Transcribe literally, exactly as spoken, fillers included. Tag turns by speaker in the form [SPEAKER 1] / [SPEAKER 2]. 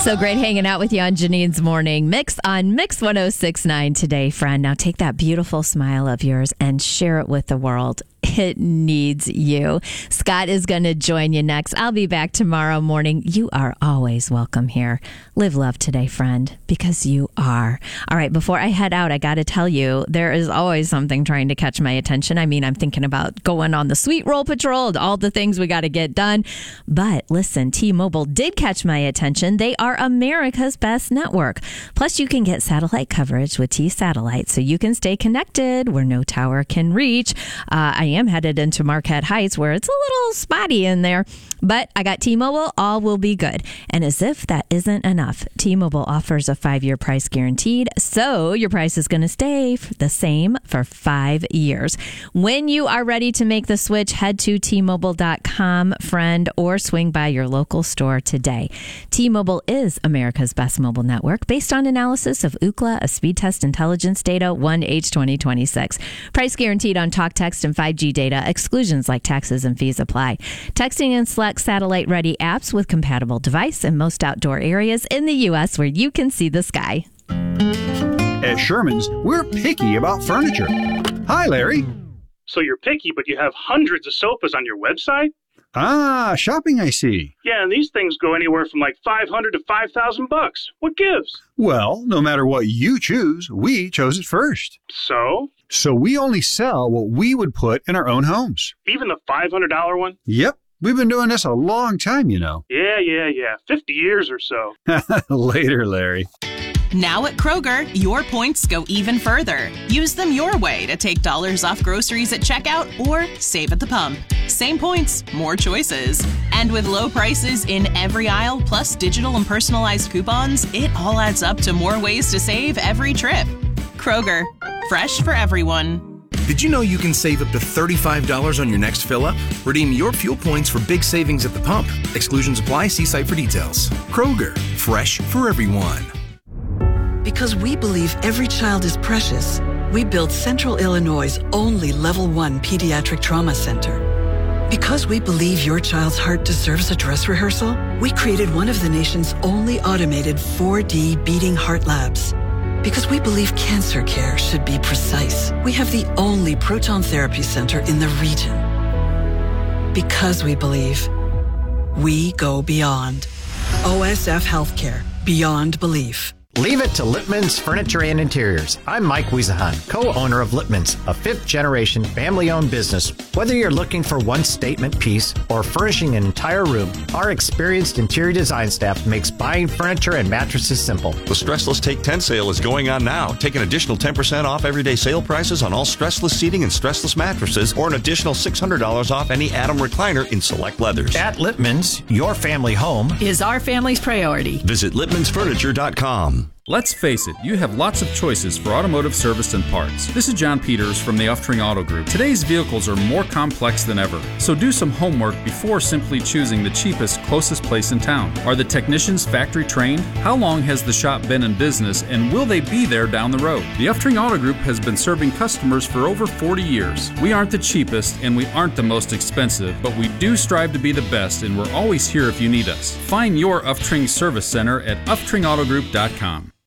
[SPEAKER 1] So great hanging out with you on Janine's Morning Mix on Mix one oh six point nine today, friend. Now take that beautiful smile of yours and share it with the world. It needs you. Scott is going to join you next. I'll be back tomorrow morning. You are always welcome here. Live love today, friend, because you are. All right, before I head out, I got to tell you, there is always something trying to catch my attention. I mean, I'm thinking about going on the Sweet Roll Patrol, all the things we got to get done. But listen, T-Mobile did catch my attention. They are America's best network. Plus, you can get satellite coverage with T-Satellite, so you can stay connected where no tower can reach. Uh, I am headed into Marquette Heights where it's a little spotty in there, but I got T-Mobile. All will be good. And as if that isn't enough, T-Mobile offers a five-year price guaranteed, so your price is going to stay the same for five years. When you are ready to make the switch, head to T Mobile dot com, friend, or swing by your local store today. T-Mobile is America's best mobile network based on analysis of Ookla, a speed test intelligence data, one H twenty twenty-six. Price guaranteed on talk, text, and five G data. Exclusions like taxes and fees apply. Texting and select satellite-ready apps with compatible device in most outdoor areas in the U S where you can see the sky.
[SPEAKER 2] At Sherman's, we're picky about furniture. Hi, Larry.
[SPEAKER 3] So you're picky, but you have hundreds of sofas on your website?
[SPEAKER 2] Ah, shopping, I see.
[SPEAKER 3] Yeah, and these things go anywhere from like five hundred to five thousand bucks. What gives?
[SPEAKER 2] Well, no matter what you choose, we chose it first.
[SPEAKER 3] So?
[SPEAKER 2] So we only sell what we would put in our own homes.
[SPEAKER 3] Even the five hundred dollars one?
[SPEAKER 2] Yep. We've been doing this a long time, you know.
[SPEAKER 3] Yeah, yeah, yeah. fifty years or so.
[SPEAKER 2] Later, Larry.
[SPEAKER 4] Now at Kroger, your points go even further. Use them your way to take dollars off groceries at checkout or save at the pump. Same points, more choices. And with low prices in every aisle, plus digital and personalized coupons, it all adds up to more ways to save every trip. Kroger, fresh for everyone.
[SPEAKER 5] Did you know you can save up to thirty-five dollars on your next fill-up? Redeem your fuel points for big savings at the pump. Exclusions apply. See site for details. Kroger, fresh for everyone.
[SPEAKER 6] Because we believe every child is precious, we built Central Illinois' only Level one Pediatric Trauma Center. Because we believe your child's heart deserves a dress rehearsal, we created one of the nation's only automated four D beating heart labs. Because we believe cancer care should be precise, we have the only proton therapy center in the region. Because we believe, we go beyond. O S F Healthcare, beyond belief.
[SPEAKER 7] Leave it to Lippman's Furniture and Interiors. I'm Mike Wiesahan, co-owner of Lippman's, a fifth-generation family-owned business. Whether you're looking for one statement piece or furnishing an entire room, our experienced interior design staff makes buying furniture and mattresses simple.
[SPEAKER 8] The Stressless Take ten sale is going on now. Take an additional ten percent off everyday sale prices on all stressless seating and stressless mattresses, or an additional six hundred dollars off any Atom recliner in select leathers.
[SPEAKER 7] At Lippman's, your family home
[SPEAKER 9] is our family's priority.
[SPEAKER 8] Visit Lippmans Furniture dot com.
[SPEAKER 10] Let's face it, you have lots of choices for automotive service and parts. This is John Peters from the Uftring Auto Group. Today's vehicles are more complex than ever, so do some homework before simply choosing the cheapest, closest place in town. Are the technicians factory trained? How long has the shop been in business, and will they be there down the road? The Uftring Auto Group has been serving customers for over forty years. We aren't the cheapest, and we aren't the most expensive, but we do strive to be the best, and we're always here if you need us. Find your Uftring Service Center at uftring auto group dot com.